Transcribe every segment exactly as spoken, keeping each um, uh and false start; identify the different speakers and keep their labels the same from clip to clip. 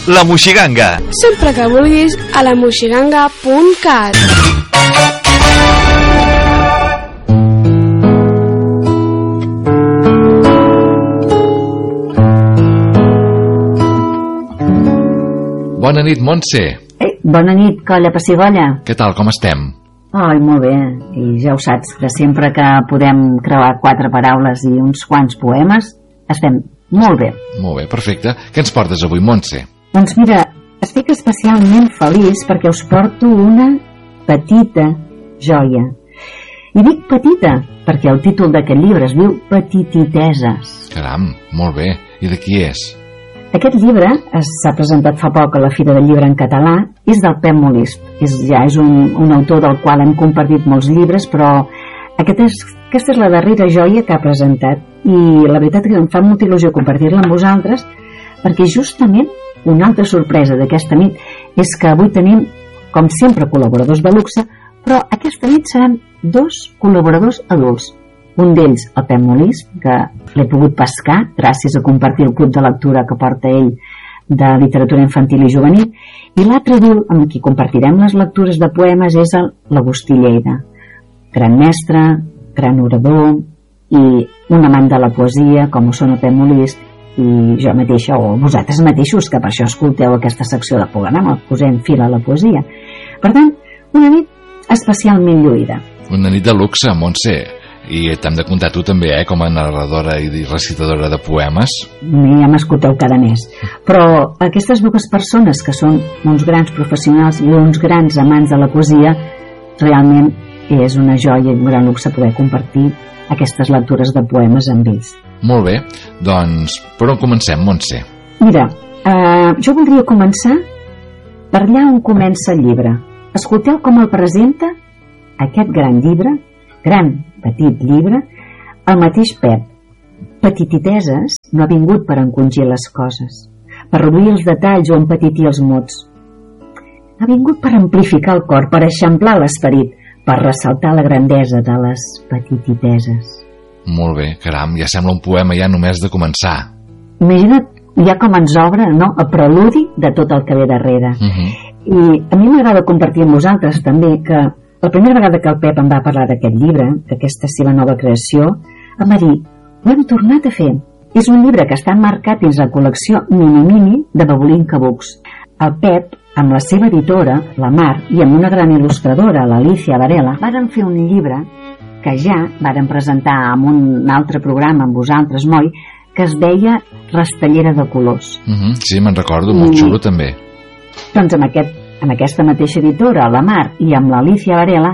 Speaker 1: La Moixiganga.
Speaker 2: Sempre que vulguis a la moixiganga punt cat.
Speaker 3: Bona nit, Montse.
Speaker 4: Eh, bona nit, colla pessigolla.
Speaker 3: Què tal, com estem?
Speaker 4: Ai, molt bé, i ja ho saps, que sempre que podem creuar quatre paraules i uns quants poemes, estem molt bé.
Speaker 3: Molt bé, perfecte. Què ens portes avui, Montse?
Speaker 4: Doncs mira, estic especialment feliç perquè us porto una petita joia. I dic petita perquè el títol d'aquest llibre es diu Petititeses.
Speaker 3: Caram, molt bé. I de qui és?
Speaker 4: Aquest llibre s'ha presentat fa poc a la Fira del Llibre en català, és del Pep Molist. És, ja és un, un autor del qual hem compartit molts llibres, però aquest és, aquesta és la darrera joia que ha presentat. I la veritat que em fa molta il·lusió compartir-la amb vosaltres, perquè justament una altra sorpresa d'aquesta nit és que avui tenim, com sempre, col·laboradors de luxe, però aquesta nit seran dos col·laboradors adults. Un d'ells, el Pep Molist, que l'he pogut pescar gràcies a compartir el club de lectura que porta ell de literatura infantil i juvenil, i l'altre adult amb qui compartirem les lectures de poemes és l'Agustí Lleida, gran mestre, gran orador i un amant de la poesia, com ho són el Pep Molist i jo mateixa, o vosaltres mateixos, que per això escolteu aquesta secció de programa, posem fil a la poesia. Per tant, una nit especialment lluïda.
Speaker 3: Una nit de luxe, Montse. I t'hem de comptar tu també, eh, com a narradora i recitadora de poemes.
Speaker 4: Ja m'escolteu cada mes. Però aquestes dues persones, que són uns grans professionals i uns grans amants de la poesia, realment és una joia i un gran luxe poder compartir aquestes lectures de poemes amb ells.
Speaker 3: Molt bé, doncs per on comencem, Montse?
Speaker 4: Mira, eh, jo voldria començar per allà on comença el llibre. Escolteu com el presenta aquest gran llibre, gran petit llibre, el mateix Pep. Petititeses no ha vingut per encongir les coses, per reduir els detalls o empetitir els mots. Ha vingut per amplificar el cor, per eixamplar l'esperit, per ressaltar la grandesa de les petititeses.
Speaker 3: Molt bé, caram, ja sembla un poema ja només de començar.
Speaker 4: Imagina't ja com ens obre, no?, el preludi de tot el que ve darrere.
Speaker 3: Uh-huh.
Speaker 4: I a mi m'agrada compartir amb vosaltres també que la primera vegada que el Pep em va parlar d'aquest llibre, d'aquesta seva nova creació, em va dir: ho hem tornat a fer. És un llibre que està marcat dins la col·lecció Mini Mini de Babulinka Books. El Pep, amb la seva editora, la Mar, i amb una gran il·lustradora, l'Alicia Varela, varen fer un llibre que ja varen presentar en un altre programa amb vosaltres, moi, que es deia Rastellera de colors.
Speaker 3: Uh-huh. Sí, me'n recordo, molt I... xulo també.
Speaker 4: Doncs amb aquest amb aquesta mateixa editora, la Mar, i amb l'Alicia Varela,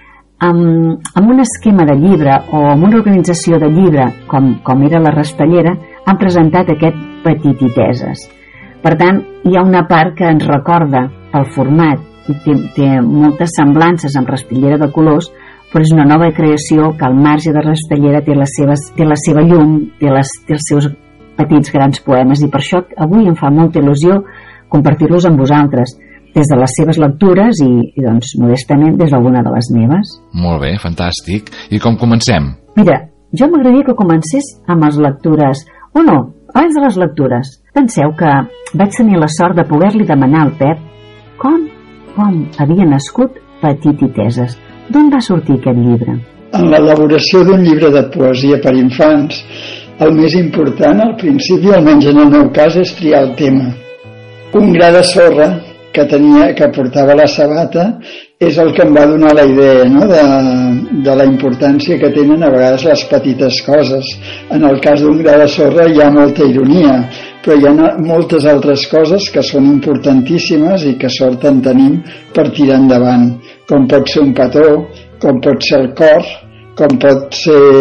Speaker 4: amb, amb un esquema de llibre o amb una organització de llibre com, com era la Rastellera, han presentat aquest Petititeses. Per tant, hi ha una part que ens recorda el format i té, té moltes semblances amb Rastellera de colors, però és una nova creació que al marge de Rastellera té, les seves, té la seva llum, té, les, té els seus petits grans poemes, i per això avui em fa molta il·lusió compartir-los amb vosaltres, des de les seves lectures i, i doncs, modestament, des d'alguna de les meves.
Speaker 3: Molt bé, fantàstic. I com comencem?
Speaker 4: Mira, jo m'agradaria que comencés amb les lectures. O no, abans de les lectures. Penseu que vaig tenir la sort de poder-li demanar al Pep com, com havia nascut Petititeses. D'on va sortir aquest llibre?
Speaker 5: En l'elaboració d'un llibre de poesia per infants, el més important, al principi, almenys en el meu cas, és triar el tema. Un gra de sorra que tenia, que portava la sabata, és el que em va donar la idea, no?, de, de la importància que tenen a vegades les petites coses. En el cas d'un gra de sorra hi ha molta ironia, però hi ha moltes altres coses que són importantíssimes i que sort en tenim per tirar endavant, com pot ser un petó, com pot ser el cor, com pot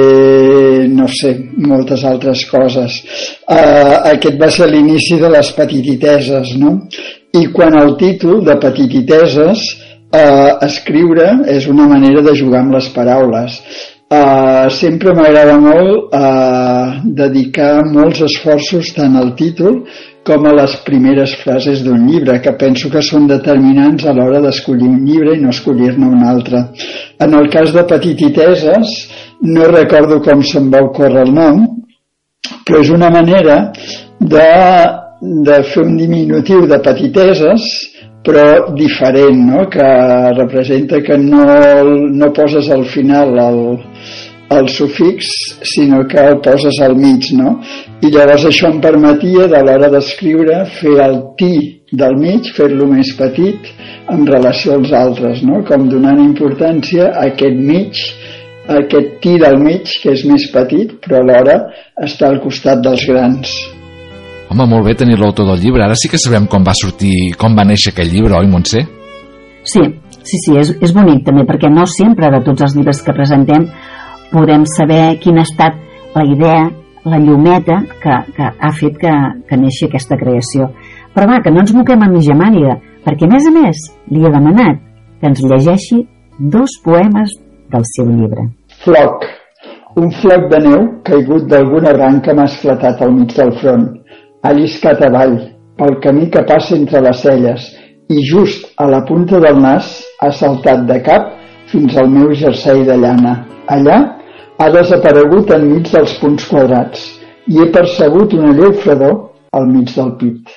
Speaker 5: ser, no sé, moltes altres coses. Uh, aquest va ser l'inici de les petititeses, no? I quan el títol de Petititeses, eh, escriure és una manera de jugar amb les paraules. Eh, sempre m'agrada molt eh, dedicar molts esforços tant al títol com a les primeres frases d'un llibre, que penso que són determinants a l'hora d'escollir un llibre i no escollir-ne un altre. En el cas de Petititeses, no recordo com se'm va ocórrer el nom, però és una manera de de fer un diminutiu de petiteses, però diferent, no? Que representa que no, no poses al final el, el sufix, sinó que el poses al mig, no? I llavors això em permetia, de l'hora d'escriure, fer el ti del mig, fer-lo més petit en relació als altres, no? Com donant importància a aquest mig, a aquest ti del mig, que és més petit, però alhora està al costat dels grans.
Speaker 3: Home, molt bé tenir l'autor del llibre. Ara sí que sabem com va sortir, com va néixer aquell llibre, oi, Montse?
Speaker 4: Sí, sí, sí, és, és bonic també, perquè no sempre de tots els llibres que presentem podem saber quina ha estat la idea, la llumeta que, que ha fet que, que neixi aquesta creació. Però va, que no ens moquem a mitja màniga, perquè a més a més li he demanat que ens llegeixi dos poemes del seu llibre.
Speaker 5: Floc. Un floc de neu caigut d'alguna branca m'ha esclatat al mig del front. Ha lliscat avall, pel camí que passa entre les celles, i just a la punta del nas ha saltat de cap fins al meu jersei de llana. Allà ha desaparegut enmig dels punts quadrats i he percebut una lleu fredor al mig del pit.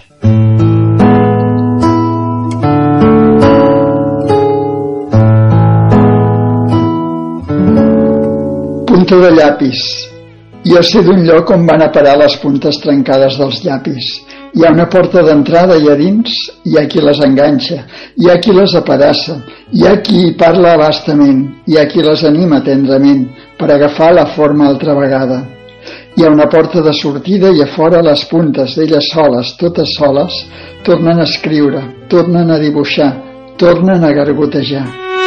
Speaker 5: Punta de llapis. Jo sé d'un lloc on van a parar les puntes trencades dels llapis. Hi ha una porta d'entrada i a dins hi ha qui les enganxa, hi ha qui les apedaça, hi ha qui hi parla abastament, hi ha qui les anima tendrament per agafar la forma altra vegada. Hi ha una porta de sortida i a fora les puntes, elles soles, totes soles, tornen a escriure, tornen a dibuixar, tornen a gargotejar.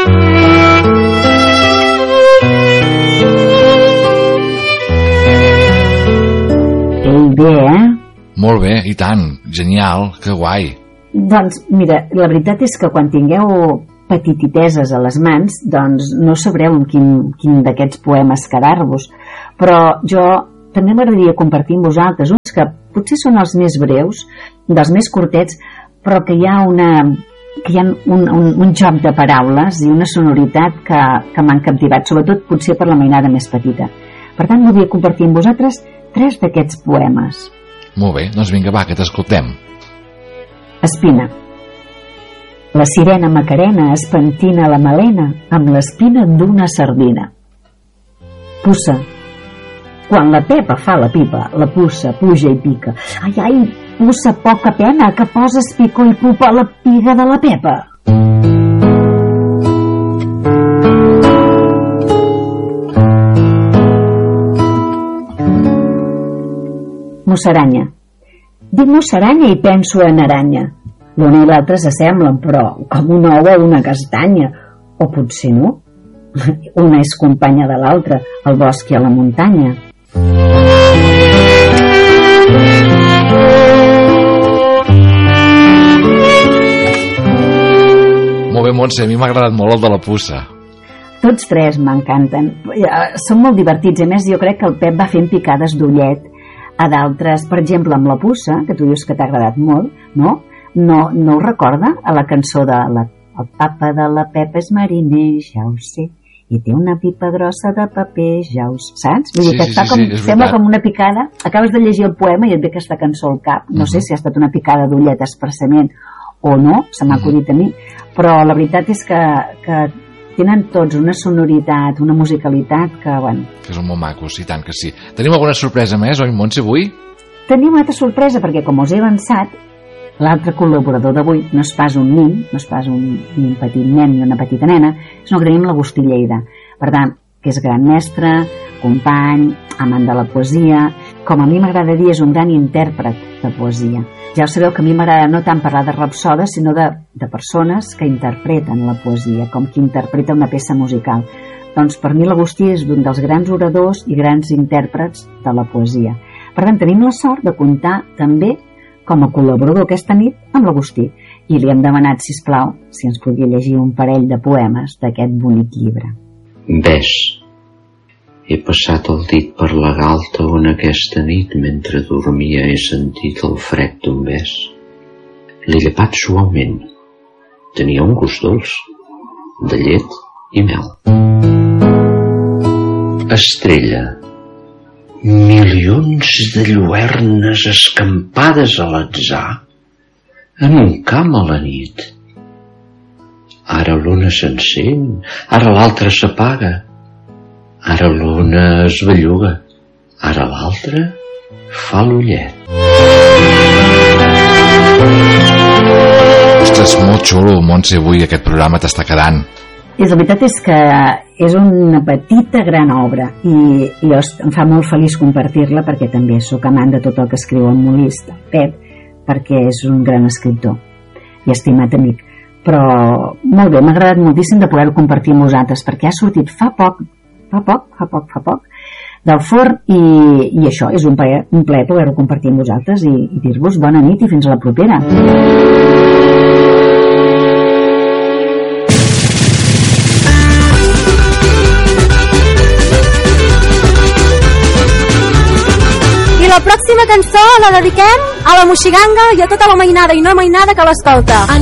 Speaker 4: Bé, eh?
Speaker 3: Molt bé, i tant, genial, que guai.
Speaker 4: Doncs mira, la veritat és que quan tingueu petititeses a les mans, doncs no sabreu en quin, quin d'aquests poemes quedar-vos, però jo també m'agradaria compartir amb vosaltres uns que potser són els més breus, dels més curtets, però que hi ha una que hi ha un, un, un joc de paraules i una sonoritat que, que m'han captivat, sobretot potser per la mainada més petita. Per tant, volia compartir amb vosaltres tres d'aquests poemes.
Speaker 3: Molt bé, doncs vinga, va, que t'escoltem.
Speaker 4: Espina. La sirena Macarena es pentina la melena amb l'espina d'una sardina. Puça. Quan la Pepa fa la pipa, la puça puja i pica. Ai, ai, puça, poca pena, que poses picor i pupa a la piga de la Pepa. Mossaranya. Dic mossaranya i penso en aranya. L'una i l'altra s'assemblen, però com un ou o una castanya. O potser no. Una és companya de l'altra, al bosc i a la muntanya.
Speaker 3: Molt bé, Montse, a mi m'ha agradat molt el de la puça.
Speaker 4: Tots tres m'encanten. Són molt divertits. A més, jo crec que el Pep va fent picades d'ullet a d'altres, per exemple, amb la puça, que tu dius que t'ha agradat molt, no? No, no ho recorda? A la cançó de la, el papa de la Pepa és mariner, ja ho sé, i té una pipa grossa de paper, ja ho saps? Vull dir que
Speaker 3: sí,
Speaker 4: està
Speaker 3: sí,
Speaker 4: com,
Speaker 3: sí,
Speaker 4: sembla
Speaker 3: veritat.
Speaker 4: com una picada. Acabes de llegir el poema i et ve aquesta cançó al cap. No uh -huh. sé si ha estat una picada d'ullet expressament o no, se m'ha acudit a mi, però la veritat és que, que tenen tots una sonoritat, una musicalitat que, bueno...
Speaker 3: Que són molt macos, i tant que sí. Tenim alguna sorpresa més, oi, Montse, avui?
Speaker 4: Tenim una altra sorpresa, perquè com us he avançat, l'altre col·laborador d'avui no és pas un nin, no és pas un, un petit nen ni una petita nena, sinó que tenim l'Agustí Lleida. Per tant, que és gran mestre, company, amant de la poesia, com a mi m'agrada dir, és un gran intèrpret de poesia. Ja ho sabeu que a mi m'agrada no tant parlar de rapsodes, sinó de, de persones que interpreten la poesia, com qui interpreta una peça musical. Doncs per mi l'Agustí és un dels grans oradors i grans intèrprets de la poesia. Per tant, tenim la sort de comptar també com a col·laborador aquesta nit amb l'Agustí. I li hem demanat, sisplau, si ens podia llegir un parell de poemes d'aquest bonic llibre.
Speaker 1: Ves. He passat el dit per la galta on aquesta nit, mentre dormia, he sentit el fred d'un bes. L'he llepat suaument. Tenia un gust dolç, de llet i mel. Estrella. milions de lluernes escampades a l'atzar en un camp a la nit. Ara l'una s'encén, ara l'altra s'apaga, ara l'una es belluga, ara l'altra fa l'ullet.
Speaker 3: Ostres, molt xulo, Montse, avui aquest programa t'està quedant.
Speaker 4: I la veritat és que és una petita gran obra i, i jo em fa molt feliç compartir-la perquè també sóc amant de tot el que escriu el Molist, Pep, perquè és un gran escriptor i estimat amic. Però molt bé, m'ha agradat moltíssim de poder-ho compartir amb vosaltres perquè ha sortit fa poc, fa poc, fa poc, fa poc del forn i, i això, és un plaer, un plaer poder-ho compartir amb vosaltres i, i dir-vos bona nit i fins a la propera.
Speaker 6: La pròxima cançó la dediquem a la moixiganga i a tota la mainada i no mainada que l'escolta.